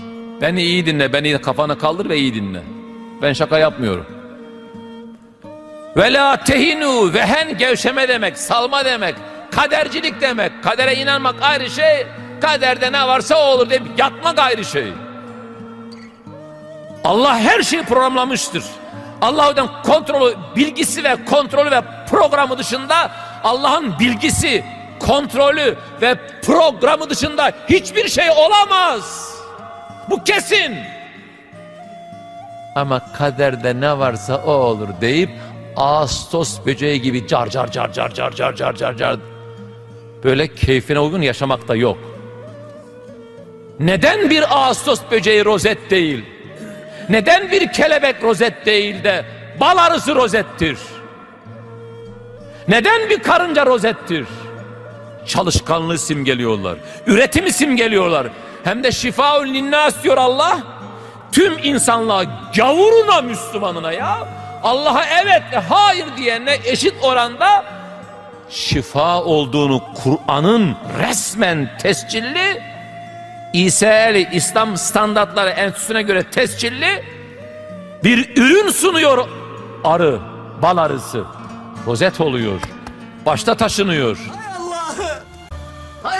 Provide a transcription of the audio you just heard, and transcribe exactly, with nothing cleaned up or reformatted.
Beni iyi dinle, beni kafana kaldır ve iyi dinle. Ben şaka yapmıyorum. Ve la tehinu, vehen gevşeme demek, salma demek, kadercilik demek. Kadere inanmak ayrı şey, kaderde ne varsa o olur deyip yatmak ayrı şey. Allah her şeyi programlamıştır. Allah'ın kontrolü, bilgisi ve kontrolü ve programı dışında, Allah'ın bilgisi, kontrolü ve programı dışında hiçbir şey olamaz. Bu kesin. Ama kaderde ne varsa o olur deyip Ağustos böceği gibi car car car car car car car car car böyle keyfine uygun yaşamak da yok. Neden bir Ağustos böceği rozet değil? Neden bir kelebek rozet değil de bal arısı rozettir? Neden bir karınca rozettir? Çalışkanlığı simgeliyorlar, üretimi simgeliyorlar. Hem de şifaül linnas diyor Allah. Tüm insanlığa, gavuruna, Müslümanına ya. Allah'a evet ve hayır diyenle eşit oranda şifa olduğunu Kur'an'ın resmen tescilli, İSA'li İslam Standartları Enstitüsü'ne göre tescilli bir ürün sunuyor arı, bal arısı. Rozet oluyor, başta taşınıyor.